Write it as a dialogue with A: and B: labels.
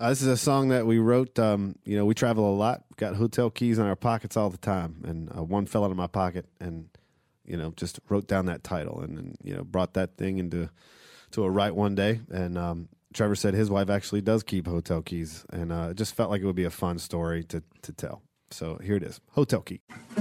A: This is a song that we wrote. We travel a lot. Got hotel keys in our pockets all the time, and one fell out of my pocket, and just wrote down that title, and then brought that thing into a write one day. And Trevor said his wife actually does keep hotel keys, and it just felt like it would be a fun story to tell. So here it is, Hotel Key.